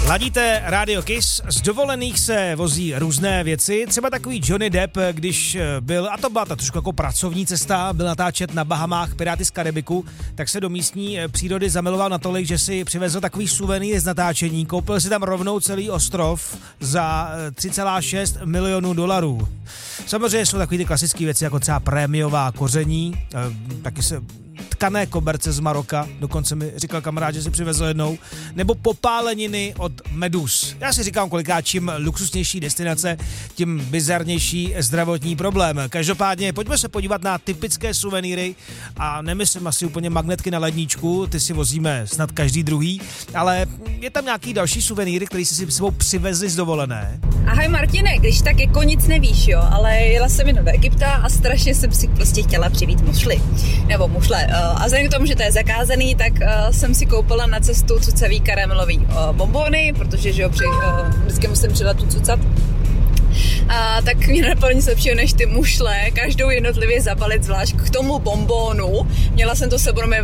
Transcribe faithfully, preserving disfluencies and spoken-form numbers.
Ladíte Radio Kiss, z dovolených se vozí různé věci, třeba takový Johnny Depp, když byl, a to byla ta trošku jako pracovní cesta, byl natáčet na Bahamách Piráty z Karibiku, tak se do místní přírody zamiloval natolik, že si přivezl takový suvenýr z natáčení, koupil si tam rovnou celý ostrov za tři celá šest milionů dolarů. Samozřejmě jsou takový ty klasické věci, jako třeba prémiová koření, taky se tkané koberce z Maroka, dokonce mi říkal kamarád, že si přivezl jednou, nebo popáleniny od medus. Já si říkám, kolikrát čím luxusnější destinace, tím bizarnější zdravotní problém. Každopádně pojďme se podívat na typické suvenýry a nemyslím asi úplně magnetky na ledničku, ty si vozíme snad každý druhý, ale je tam nějaký další suvenýry, který si si sebou přivezli z dovolené. Ahoj Martine, když tak jako nic nevíš, jo, ale jela jsem jen do Egypta a strašně jsem si prostě chtěla přivít mušli, nebo mušle. A vzhledem k tomu, že to je zakázaný, tak jsem si koupila na cestu cucavý karamelový bonbony, protože že jo, při, vždycky musím přidat tu cucat. A tak mě napadlo nic lepšího než ty mušle, každou jednotlivě zabalit zvlášť k tomu bonbonu. Měla jsem to sebou